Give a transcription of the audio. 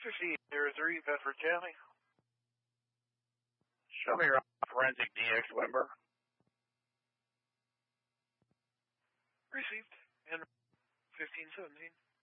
5803, Bedford County. Show me your forensic DX Wimber. Received. And 1517.